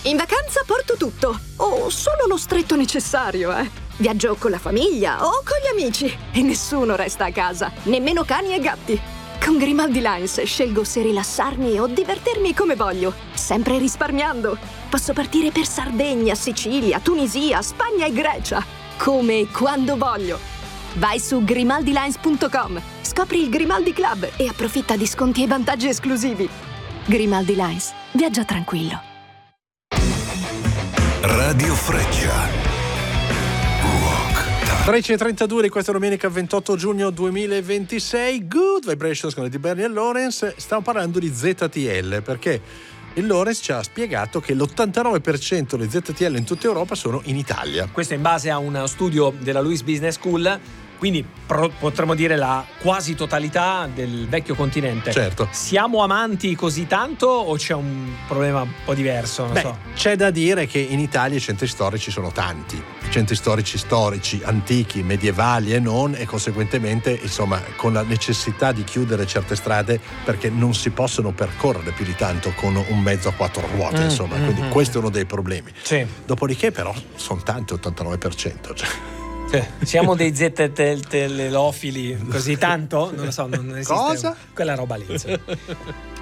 In vacanza porto tutto, o solo lo stretto necessario, Viaggio con la famiglia o con gli amici e nessuno resta a casa, nemmeno cani e gatti. Con Grimaldi Lines scelgo se rilassarmi o divertirmi come voglio, sempre risparmiando. Posso partire per Sardegna, Sicilia, Tunisia, Spagna e Grecia, come e quando voglio. Vai su grimaldilines.com, scopri il Grimaldi Club e approfitta di sconti e vantaggi esclusivi. Grimaldi Lines, viaggia tranquillo. Radio Freccia. 13:32 di questa domenica 28 giugno 2026. Good Vibrations con Eddie Bernie e Lawrence. Stiamo parlando di ZTL perché il Lawrence ci ha spiegato che l'89% delle ZTL in tutta Europa sono in Italia. Questo in base a uno studio della Luis Business School, quindi potremmo dire la quasi totalità del vecchio continente. Certo. Siamo amanti così tanto o c'è un problema un po' diverso? Non so. C'è da dire che in Italia i centri storici sono tanti. I centri storici, antichi, medievali e non, e conseguentemente, insomma, con la necessità di chiudere certe strade perché non si possono percorrere più di tanto con un mezzo a quattro ruote, insomma. Quindi questo è uno dei problemi. Sì. Dopodiché però sono tanti, 89%. Cioè. Siamo dei ZTL-telofili così tanto? Non lo so, non esiste. Cosa? Quella roba lì.